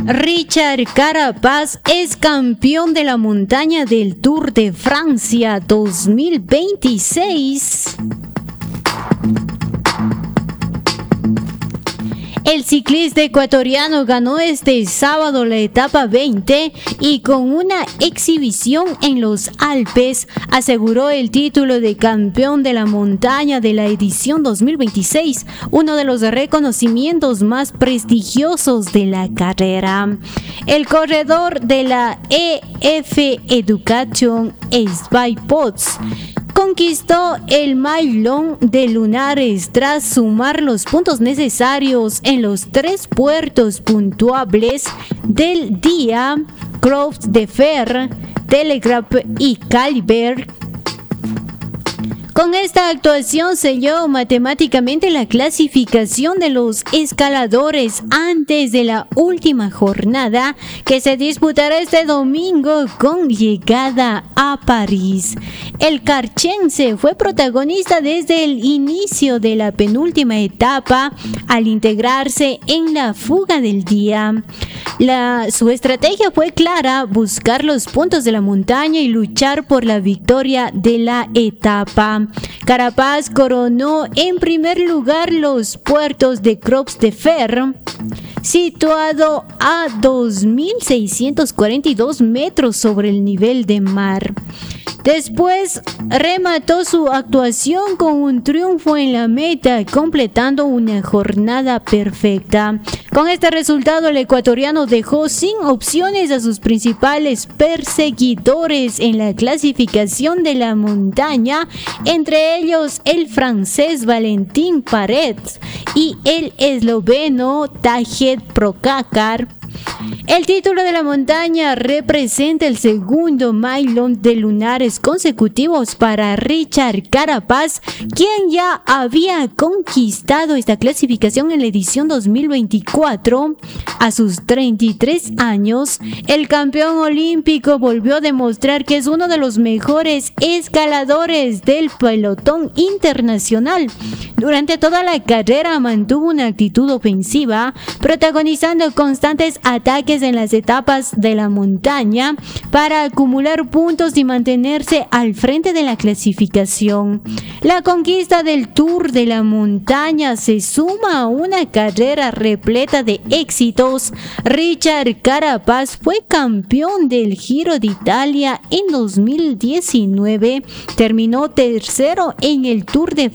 Richard Carapaz es campeón de la montaña del Tour de Francia 2026. El ciclista ecuatoriano ganó este sábado la etapa 20 y con una exhibición en los Alpes aseguró el título de campeón de la montaña de la edición 2026, uno de los reconocimientos más prestigiosos de la carrera. El corredor de la EF Education Skypots conquistó el mailón de Lunares tras sumar los puntos necesarios en los 3 puertos puntuables del día: Croix de Fer, Telegraph y Calibert. Con esta actuación selló matemáticamente la clasificación de los escaladores antes de la última jornada, que se disputará este domingo con llegada a París. El carchense fue protagonista desde el inicio de la penúltima etapa al integrarse en la fuga del día. Su estrategia fue clara: buscar los puntos de la montaña y luchar por la victoria de la etapa. Carapaz coronó en primer lugar los puertos de Croix de Fer, situado a 2.642 metros sobre el nivel de mar. Después remató su actuación con un triunfo en la meta, completando una jornada perfecta. Con este resultado, el ecuatoriano dejó sin opciones a sus principales perseguidores en la clasificación de la montaña, entre ellos el francés Valentin Paret y el esloveno Tadej Pogačar. El título de la montaña representa el segundo mailón de lunares consecutivos para Richard Carapaz, quien ya había conquistado esta clasificación en la edición 2024. A sus 33 años, el campeón olímpico volvió a demostrar que es uno de los mejores escaladores del pelotón internacional. Durante toda la carrera mantuvo una actitud ofensiva, protagonizando constantes ataques en las etapas de la montaña para acumular puntos y mantenerse al frente de la clasificación. La conquista del Tour de la montaña se suma a una carrera repleta de éxitos. Richard Carapaz fue campeón del Giro de Italia en 2019, terminó tercero en el Tour de